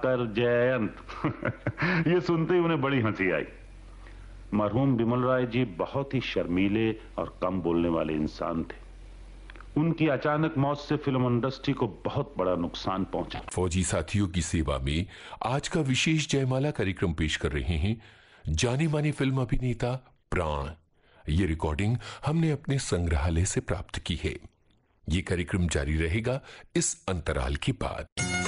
दिवाकर जयंत ये सुनते ही उन्हें बड़ी हंसी आई। मरहूम बिमल राय जी बहुत ही शर्मीले और कम बोलने वाले इंसान थे। उनकी अचानक मौत से फिल्म इंडस्ट्री को बहुत बड़ा नुकसान पहुंचा। फौजी साथियों की सेवा में आज का विशेष जयमाला कार्यक्रम पेश कर रहे हैं जाने माने फिल्म अभिनेता प्राण। ये रिकॉर्डिंग हमने अपने संग्रहालय से प्राप्त की है। ये कार्यक्रम जारी रहेगा इस अंतराल के बाद।